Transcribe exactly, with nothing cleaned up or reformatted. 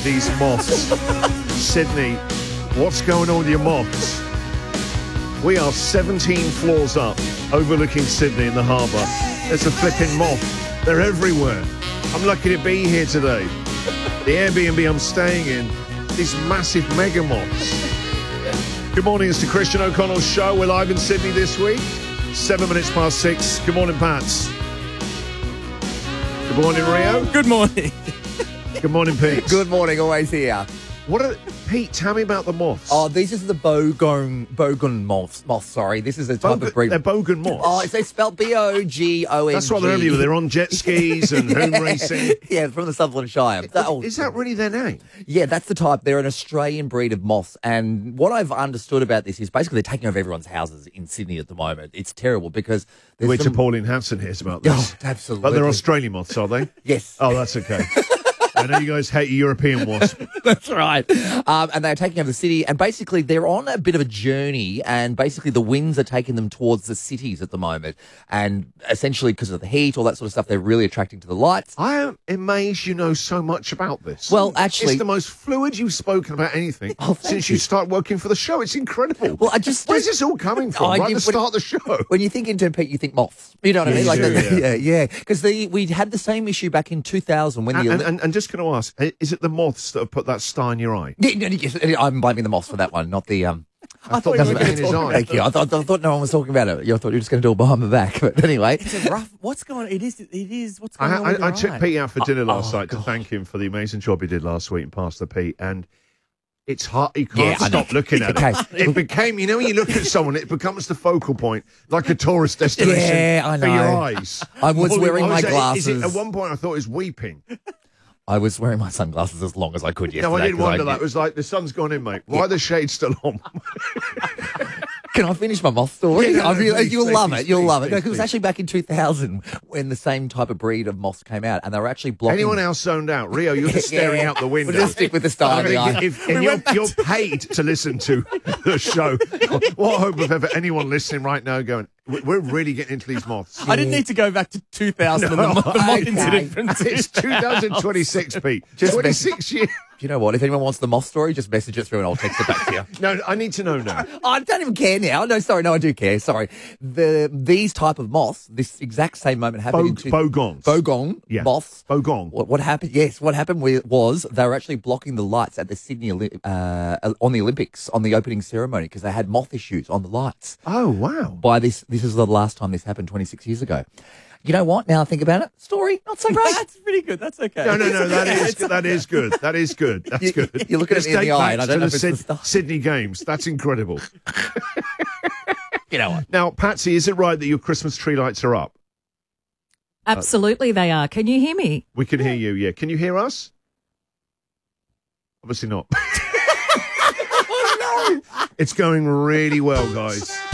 these moths. Sydney, what's going on with your moths? We are seventeen floors up, overlooking Sydney in the harbour. There's a flipping moth. They're everywhere. I'm lucky to be here today. The Airbnb I'm staying in, these massive mega moths. Good morning, it's the Christian O'Connell Show. We're live in Sydney this week. Seven minutes past six. Good morning, Pats. Good morning, Rio. Good morning. Good morning, Pete. Good morning, always here. What are Pete? Tell me about the moths. Oh, these are the bogon bogon moths. Moths, sorry. This is a type Bogan, of breed. They're bogan moths. Oh, it's they spelled B O G O N G. That's what they're everywhere. They're on jet skis and hoon racing. Yeah, from the Sutherland Shire. That, oh, Is that really their name? Yeah, that's the type. They're an Australian breed of moths. And what I've understood about this is basically they're taking over everyone's houses in Sydney at the moment. It's terrible because there's Wait till some... Pauline Hanson hears about this. Oh, absolutely. But they're Australian moths, are they? Yes. Oh, that's okay. I know you guys hate European wasp. That's right. Um, and they're taking over the city, and basically they're on a bit of a journey, and basically the winds are taking them towards the cities at the moment. And essentially because of the heat, all that sort of stuff, they're really attracting to the lights. I am amazed you know so much about this. Well, actually... It's the most fluid you've spoken about anything Oh, since you. you started working for the show. It's incredible. Well, I just... Where's this all coming from? Oh, right you- at the start of the show. When you think into Pete, you think moths. You know what Yeah, I mean? you Like do, the- yeah. yeah, yeah. Because we had the same issue back in two thousand when the... And, and, and just going to ask, is it the moths that have put that star in your eye? Yeah, no, yes, I'm blaming the moths for that one, not the... Um, I, thought you were doesn't in his matter. eye. Thank you. I thought, I thought no one was talking about it. I thought you were just going to do it behind my back. But anyway. It's a rough. What's going on? It is. It is. What's I, going on? With I, I your took eye? Pete out for dinner last oh, night to God. thank him for the amazing job he did last week and Pastor Pete. And it's hard. You can't Yeah, I know. stop looking at Okay. it. It became, you know, when you look at someone, it becomes the focal point, like a tourist destination Yeah, I for your know. eyes. I was Well, wearing I my is it- glasses. at one point, I thought he was weeping. I was wearing my sunglasses as long as I could yesterday. No, I did 'cause wonder knew- that. It was like, the sun's gone in, mate. Why are the shades still on? Can I finish my moth story? Yeah, no, I no, really, please, you'll please, love please, it. You'll please, love it. please, No, 'cause it was please. actually back in two thousand when the same type of breed of moths came out, and they were actually blocking. Anyone else zoned out? Rio, you're just staring Yeah. out the window. We'll just stick with the star I in the mean, eye. if, and you're, you're paid to listen to the show. What hope of ever anyone listening right now going, "We- we're really getting into these moths. I didn't need to go back to two thousand and the, mo- the moth okay. incident from It's two thousand twenty-six, Pete. Just twenty-six years. Do you know what? If anyone wants the moth story, just message it through and I'll text it back to you. No, I need to know now. I don't even care now. No, sorry, no, I do care. Sorry. The these type of moths, this exact same moment happened in Bog- two- bogons. Bogong Yeah. moths. Bogong. What, what happened? Yes, what happened wi- was they were actually blocking the lights at the Sydney Oli- uh, on the Olympics on the opening ceremony because they had moth issues on the lights. Oh, wow. By this, this is the last time this happened twenty-six years ago. You know what? Now I think about it, story not so great. That's pretty good. That's okay. No, no, no, that is that is good. That is good. That's You- good. you're looking at Let's me in the date eye back and I to don't know the if it's the Syd- stuff. Sydney Games. That's incredible. You know what? Now, Patsy, is it right that your Christmas tree lights are up? Absolutely, they are. Can you hear me? We can hear you, yeah. Can you hear us? Obviously not. It's going really well, guys.